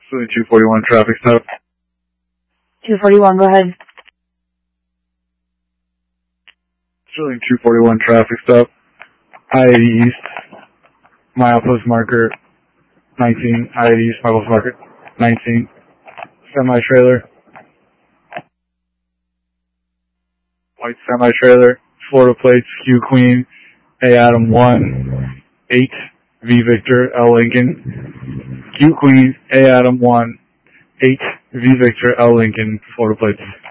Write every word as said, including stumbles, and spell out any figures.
Pursuing two forty-one traffic stop. two forty-one, go ahead. Pursuing two forty-one traffic stop. I eighty East, milepost marker nineteen. I eighty East, milepost marker nineteen. Semi-trailer. White semi-trailer. Florida plates, Q Queen, A Adam one, eight, V Victor, L Lincoln. Q Queen, A Adam one, eight, V Victor, L Lincoln, Florida plates.